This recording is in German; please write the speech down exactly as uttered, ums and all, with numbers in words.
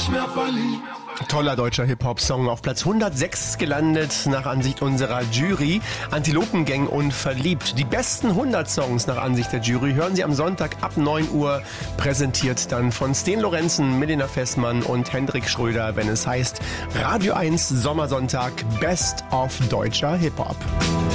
nicht mehr verliebt. Toller deutscher Hip-Hop-Song, auf Platz hundertsechs gelandet nach Ansicht unserer Jury. Antilopengang und Verliebt. Die besten hundert Songs nach Ansicht der Jury hören Sie am Sonntag ab neun Uhr, präsentiert dann von Sten Lorenzen, Melina Festmann und Hendrik Schröder, wenn es heißt Radio eins Sommersonntag Best of deutscher Hip-Hop.